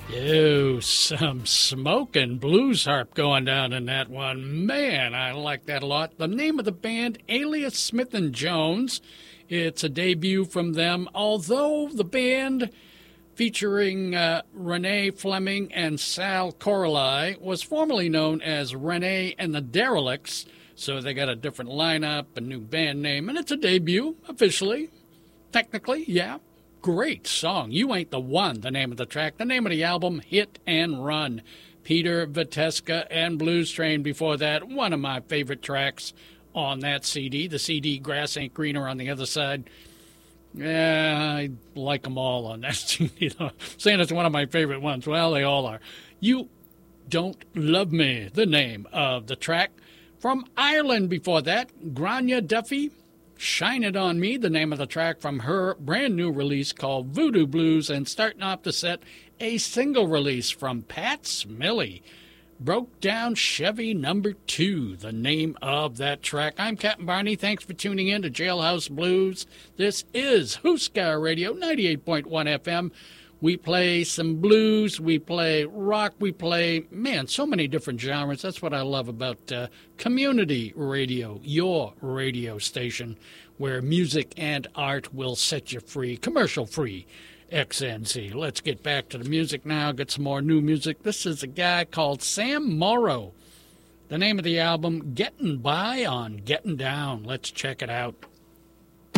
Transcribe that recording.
Ew, some smoking blues harp going down in that one. Man, I like that a lot. The name of the band, Alias Smith and Jones. It's a debut from them, although the band featuring Renee Fleming and Sal Coralie was formerly known as Renee and the Derelicts, so they got a different lineup, a new band name, and it's a debut, officially. Technically, yeah. Great song. You Ain't the One, the name of the track. The name of the album, Hit and Run. Peter Viteska and Blues Train before that. One of my favorite tracks on that CD. The CD, Grass Ain't Greener on the other side. Yeah, I like them all on that CD. Saying it's one of my favorite ones. Well, they all are. You Don't Love Me, the name of the track. From Ireland before that, Grania Duffy. Shine It On Me, the name of the track from her brand new release called Voodoo Blues, and starting off the set, a single release from Pat Smillie. Broke Down Chevy number 2, the name of that track. I'm Captain Barney. Thanks for tuning in to Jailhouse Blues. This is Huskar Radio, 98.1 FM. We play some blues, we play rock, we play, man, so many different genres. That's what I love about community radio, your radio station, where music and art will set you free, commercial-free, XNC. Let's get back to the music now, get some more new music. This is a guy called Sam Morrow. The name of the album, Getting By on Getting Down. Let's check it out.